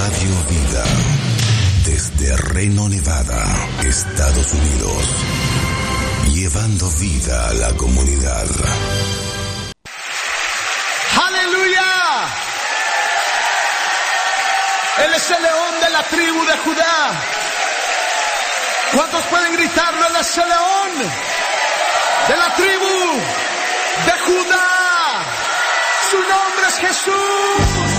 Radio Vida, desde Reno, Nevada, Estados Unidos, llevando vida a la comunidad. ¡Aleluya! Él es el león de la tribu de Judá. ¿Cuántos pueden gritarlo? Él es el león de la tribu de Judá. Su nombre es Jesús.